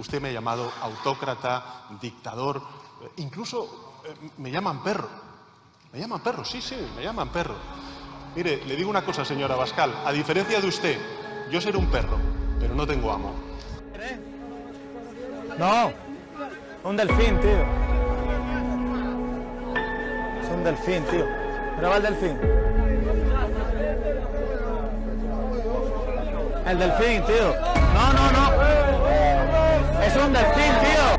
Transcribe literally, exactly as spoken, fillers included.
usted me ha llamado autócrata, dictador, incluso eh, me llaman perro. Me llaman perro, sí, sí, me llaman perro. Mire, le digo una cosa, señora Abascal, a diferencia de usted, yo seré un perro, pero no tengo amo. No, un delfín, tío. Es un delfín, tío. Graba el delfín. El delfín, tío. No, no, no. Es un delfín, tío.